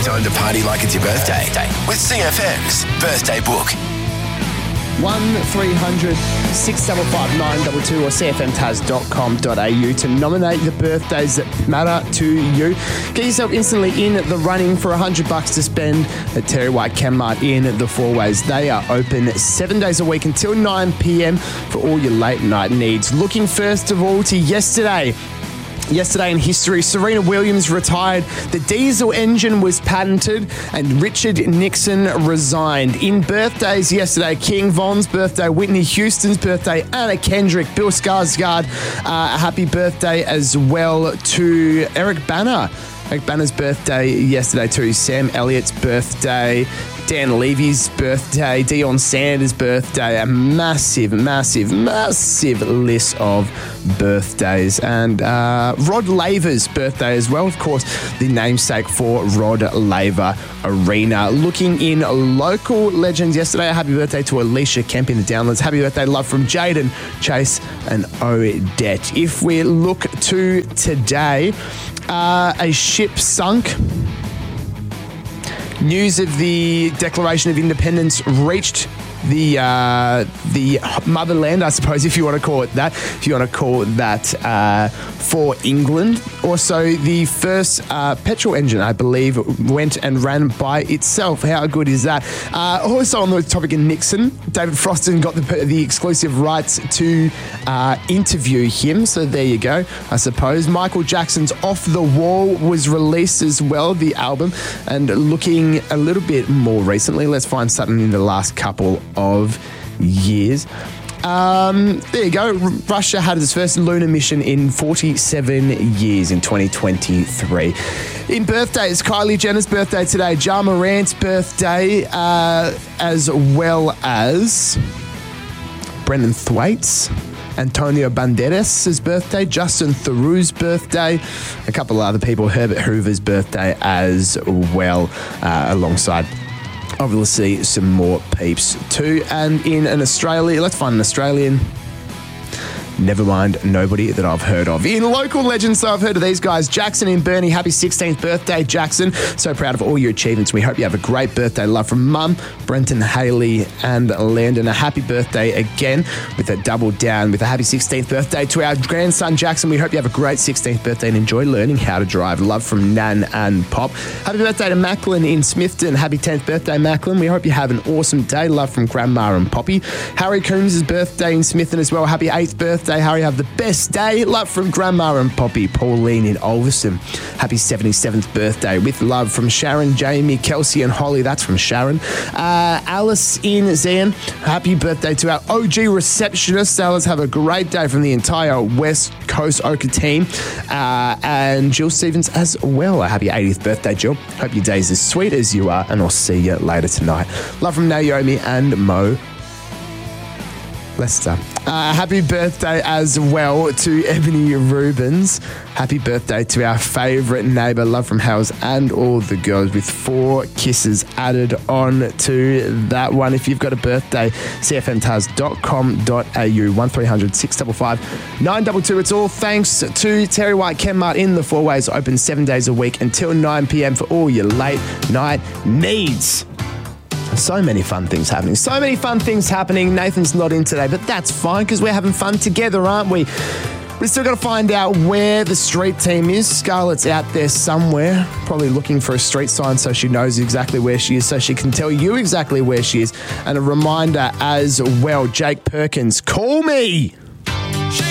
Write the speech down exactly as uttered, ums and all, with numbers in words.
time to party like it's your birthday with C F M's Birthday Book. one three hundred six five five nine two two or c f m taz dot com dot a u to nominate the birthdays that matter to you. Get yourself instantly in the running for one hundred bucks to spend at Terry White Chemmart in the Four Ways. They are open seven days a week until nine p.m. for all your late night needs. Looking first of all to yesterday. Yesterday in history, Serena Williams retired, the diesel engine was patented, and Richard Nixon resigned. In birthdays yesterday, King Von's birthday, Whitney Houston's birthday, Anna Kendrick, Bill Skarsgård, uh, happy birthday as well to Eric Bana. Eric Bana's birthday yesterday too, Sam Elliott's birthday, Dan Levy's birthday, Deion Sanders' birthday, a massive, massive, massive list of birthdays. And uh, Rod Laver's birthday as well, of course, the namesake for Rod Laver Arena. Looking in local legends yesterday, a happy birthday to Alicia Kemp in the Downlands. Happy birthday, love from Jaden, Chase and Odette. If we look to today, uh, a ship sunk. News of the Declaration of Independence reached the uh, the motherland, I suppose, if you want to call it that, if you want to call that uh, for England. Also, the first uh, petrol engine, I believe, went and ran by itself. How good is that? Uh, also on the topic of Nixon, David Froston got the, the exclusive rights to uh, interview him. So there you go, I suppose. Michael Jackson's Off the Wall was released as well, the album. And looking a little bit more recently, let's find something in the last couple of years. Um, there you go. Russia had its first lunar mission in forty-seven years in twenty twenty-three. In birthdays, Kylie Jenner's birthday today, Ja Morant's birthday, uh, as well as Brendan Thwaites, Antonio Banderas' birthday, Justin Theroux's birthday, a couple of other people, Herbert Hoover's birthday as well, uh, alongside obviously some more peeps too. And in an Australia, let's find an Australian. Never mind, nobody that I've heard of. In local legends, so I've heard of these guys. Jackson in Burnie, happy sixteenth birthday, Jackson. So proud of all your achievements. We hope you have a great birthday. Love from Mum, Brenton, Haley, and Landon. A happy birthday again with a double down with a happy sixteenth birthday to our grandson, Jackson. We hope you have a great sixteenth birthday and enjoy learning how to drive. Love from Nan and Pop. Happy birthday to Macklin in Smithton. Happy tenth birthday, Macklin. We hope you have an awesome day. Love from Grandma and Poppy. Harry Coombs' birthday in Smithton as well. Happy eighth birthday. Harry, have the best day. Love from Grandma and Poppy. Pauline in Ulverstone. Happy seventy-seventh birthday with love from Sharon, Jamie, Kelsey and Holly. That's from Sharon. Uh, Alice in Zen. Happy birthday to our O G receptionist. Alice, have a great day from the entire West Coast Oka team. Uh, and Jill Stevens as well. A happy eightieth birthday, Jill. Hope your day's as sweet as you are, and I'll see you later tonight. Love from Naomi and Mo Lester. Uh, happy birthday as well to Ebony Rubens. Happy birthday to our favourite neighbour. Love from Hales and all the girls with four kisses added on to that one. If you've got a birthday, c f m taz dot com dot a u, one three hundred six five five nine two two. It's all thanks to Terry White Chemmart in the Four Ways, open seven days a week until nine p.m. for all your late night needs. So many fun things happening. So many fun things happening. Nathan's not in today, but that's fine because we're having fun together, aren't we? We've still got to find out where the street team is. Scarlett's out there somewhere, probably looking for a street sign so she knows exactly where she is, so she can tell you exactly where she is. And a reminder as well, Jake Perkins, call me.